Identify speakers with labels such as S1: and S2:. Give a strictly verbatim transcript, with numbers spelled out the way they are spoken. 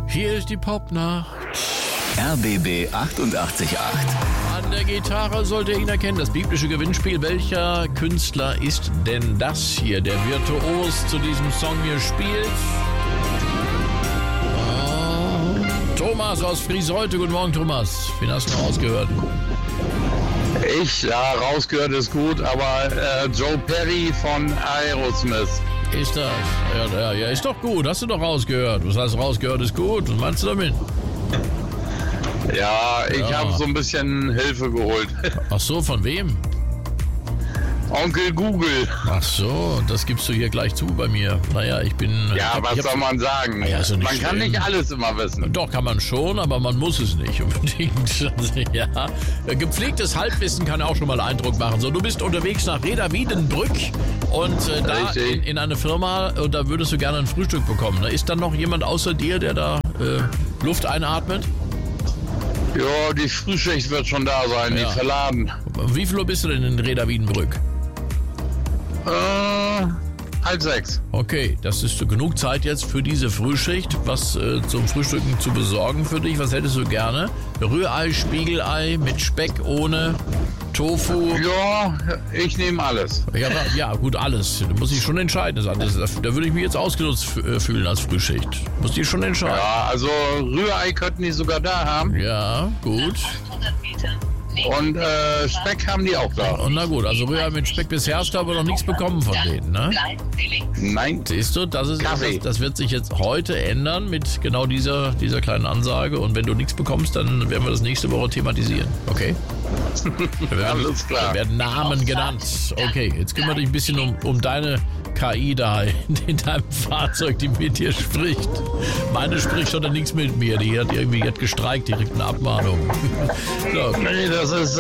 S1: Hier ist die Popnacht.
S2: R B B achtundachtzig Komma acht.
S1: An der Gitarre sollte ihn erkennen, das biblische Gewinnspiel. Welcher Künstler ist denn das hier, der virtuos zu diesem Song hier spielt? Oh. Thomas aus Frieseute. Guten Morgen, Thomas. Wen hast du noch rausgehört?
S3: Ich, ja, rausgehört ist gut, aber äh, Joe Perry von Aerosmith.
S1: Ist das? Ja, ja, ja, ist doch gut. Hast du doch rausgehört. Was heißt rausgehört ist gut? Was meinst du damit?
S3: Ja, ich
S1: Ja.
S3: habe so ein bisschen Hilfe geholt.
S1: Ach so, von wem?
S3: Onkel Google.
S1: Ach so, das gibst du hier gleich zu bei mir. Naja, ich bin...
S3: Ja,
S1: ich
S3: was
S1: hab-
S3: soll man sagen?
S1: Ja, ist doch nicht
S3: man kann
S1: schlimm.
S3: nicht alles immer wissen.
S1: Doch, kann man schon, aber man muss es nicht unbedingt. Ja. Gepflegtes Halbwissen kann auch schon mal Eindruck machen. So, du bist unterwegs nach Reda Wiedenbrück und äh, da
S3: Richtig.
S1: in, in eine Firma, und da würdest du gerne ein Frühstück bekommen. Ne? Ist dann noch jemand außer dir, der da äh, Luft einatmet?
S3: Ja, die Frühschicht wird schon da sein,
S1: Ja.
S3: die verladen.
S1: Wie viel Uhr bist du denn in Reda Wiedenbrück?
S3: Äh, halb sechs.
S1: Okay, das ist genug Zeit jetzt für diese Frühschicht. Was äh, zum Frühstücken zu besorgen für dich? Was hättest du gerne? Rührei, Spiegelei mit Speck, ohne Tofu.
S3: Ja, ich nehme alles.
S1: Ja, aber- ja, gut, alles. Da muss ich schon entscheiden. Das, das, da würde ich mich jetzt ausgenutzt f- äh, fühlen als Frühschicht. Muss ich schon entscheiden.
S3: Ja, also Rührei könnten die sogar da haben.
S1: Ja, gut.
S3: Und äh, Speck haben die auch da.
S1: Und na gut, also Rührei mit Speck bisher hast du aber noch nichts bekommen von denen, ne?
S3: Nein.
S1: Siehst du, das ist
S3: Kaffee.
S1: das, das wird sich jetzt heute ändern mit genau dieser, dieser kleinen Ansage. Und wenn du nichts bekommst, dann werden wir das nächste Woche thematisieren. Okay? Da werden,
S3: Alles klar.
S1: da werden Namen genannt. Okay, jetzt kümmere dich ein bisschen um, um deine K I da in, in deinem Fahrzeug, die mit dir spricht. Meine spricht schon nichts mit mir. Die hat irgendwie hat gestreikt, die kriegt eine Abmahnung. So.
S3: Nee, das ist